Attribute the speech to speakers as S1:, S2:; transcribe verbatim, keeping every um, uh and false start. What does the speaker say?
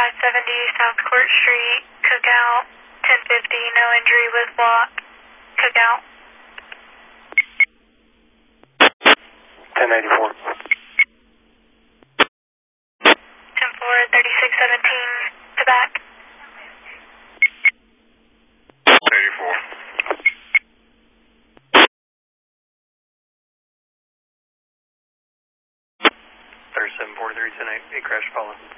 S1: five seventy South Court Street, Cookout, ten fifty, no injury with block, Cookout.
S2: ten eighty-four.
S1: ten four, thirty-six seventeen, to back.
S2: eighty-four. thirty-seven forty-three, ten eight, eight crash falling.